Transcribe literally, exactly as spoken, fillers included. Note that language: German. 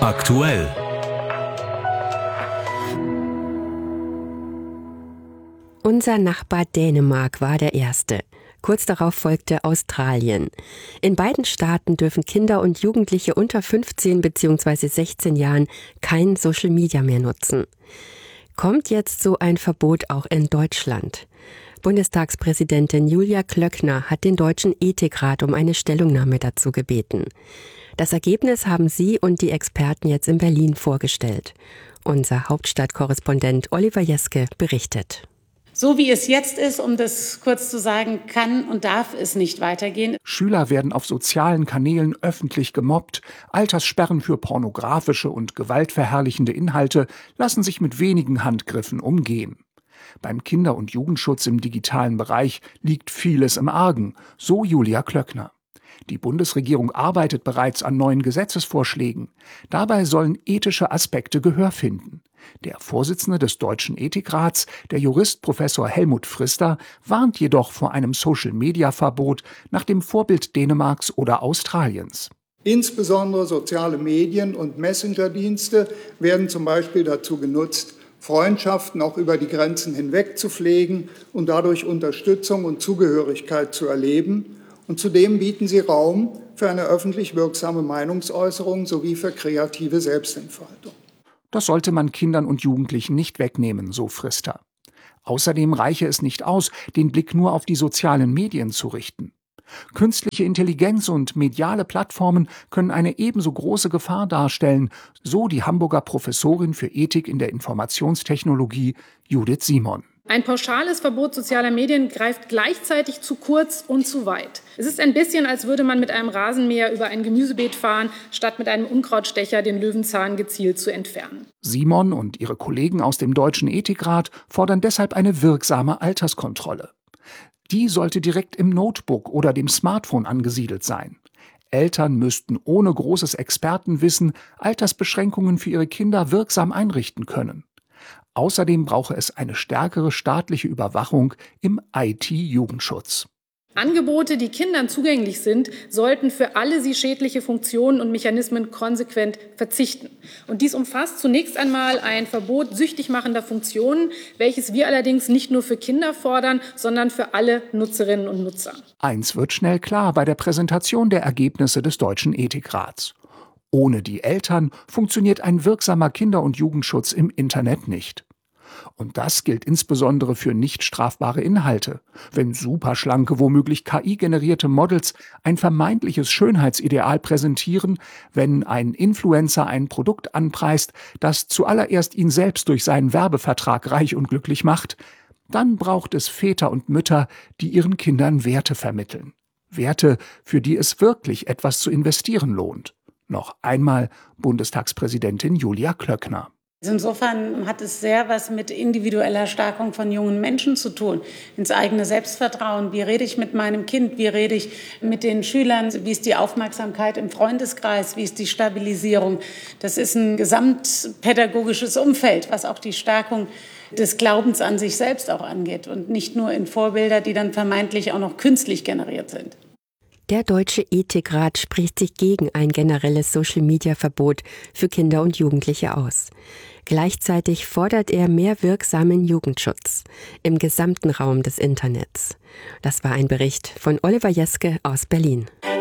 Aktuell. Unser Nachbar Dänemark war der erste. Kurz darauf folgte Australien. In beiden Staaten dürfen Kinder und Jugendliche unter fünfzehn bzw. sechzehn Jahren kein Social Media mehr nutzen. Kommt jetzt so ein Verbot auch in Deutschland? Bundestagspräsidentin Julia Klöckner hat den Deutschen Ethikrat um eine Stellungnahme dazu gebeten. Das Ergebnis haben sie und die Experten jetzt in Berlin vorgestellt. Unser Hauptstadtkorrespondent Oliver Jeske berichtet. So wie es jetzt ist, um das kurz zu sagen, kann und darf es nicht weitergehen. Schüler werden auf sozialen Kanälen öffentlich gemobbt. Alterssperren für pornografische und gewaltverherrlichende Inhalte lassen sich mit wenigen Handgriffen umgehen. Beim Kinder- und Jugendschutz im digitalen Bereich liegt vieles im Argen, so Julia Klöckner. Die Bundesregierung arbeitet bereits an neuen Gesetzesvorschlägen. Dabei sollen ethische Aspekte Gehör finden. Der Vorsitzende des Deutschen Ethikrats, der Jurist Professor Helmut Frister, warnt jedoch vor einem Social-Media-Verbot nach dem Vorbild Dänemarks oder Australiens. Insbesondere soziale Medien und Messenger-Dienste werden zum Beispiel dazu genutzt, Freundschaften auch über die Grenzen hinweg zu pflegen und dadurch Unterstützung und Zugehörigkeit zu erleben. Und zudem bieten sie Raum für eine öffentlich wirksame Meinungsäußerung sowie für kreative Selbstentfaltung. Das sollte man Kindern und Jugendlichen nicht wegnehmen, so Frister. Außerdem reiche es nicht aus, den Blick nur auf die sozialen Medien zu richten. Künstliche Intelligenz und mediale Plattformen können eine ebenso große Gefahr darstellen, so die Hamburger Professorin für Ethik in der Informationstechnologie Judith Simon. Ein pauschales Verbot sozialer Medien greift gleichzeitig zu kurz und zu weit. Es ist ein bisschen, als würde man mit einem Rasenmäher über ein Gemüsebeet fahren, statt mit einem Unkrautstecher den Löwenzahn gezielt zu entfernen. Simon und ihre Kollegen aus dem Deutschen Ethikrat fordern deshalb eine wirksame Alterskontrolle. Die sollte direkt im Notebook oder dem Smartphone angesiedelt sein. Eltern müssten ohne großes Expertenwissen Altersbeschränkungen für ihre Kinder wirksam einrichten können. Außerdem brauche es eine stärkere staatliche Überwachung im I T-Jugendschutz. Angebote, die Kindern zugänglich sind, sollten für alle sie schädliche Funktionen und Mechanismen konsequent verzichten. Und dies umfasst zunächst einmal ein Verbot süchtig machender Funktionen, welches wir allerdings nicht nur für Kinder fordern, sondern für alle Nutzerinnen und Nutzer. Eins wird schnell klar bei der Präsentation der Ergebnisse des Deutschen Ethikrats. Ohne die Eltern funktioniert ein wirksamer Kinder- und Jugendschutz im Internet nicht. Und das gilt insbesondere für nicht strafbare Inhalte. Wenn superschlanke, womöglich K I-generierte Models ein vermeintliches Schönheitsideal präsentieren, wenn ein Influencer ein Produkt anpreist, das zuallererst ihn selbst durch seinen Werbevertrag reich und glücklich macht, dann braucht es Väter und Mütter, die ihren Kindern Werte vermitteln. Werte, für die es wirklich etwas zu investieren lohnt. Noch einmal Bundestagspräsidentin Julia Klöckner. Insofern hat es sehr was mit individueller Stärkung von jungen Menschen zu tun. Ins eigene Selbstvertrauen. Wie rede ich mit meinem Kind? Wie rede ich mit den Schülern? Wie ist die Aufmerksamkeit im Freundeskreis? Wie ist die Stabilisierung? Das ist ein gesamtpädagogisches Umfeld, was auch die Stärkung des Glaubens an sich selbst auch angeht. Und nicht nur in Vorbilder, die dann vermeintlich auch noch künstlich generiert sind. Der Deutsche Ethikrat spricht sich gegen ein generelles Social-Media-Verbot für Kinder und Jugendliche aus. Gleichzeitig fordert er mehr wirksamen Jugendschutz im gesamten Raum des Internets. Das war ein Bericht von Oliver Jeske aus Berlin.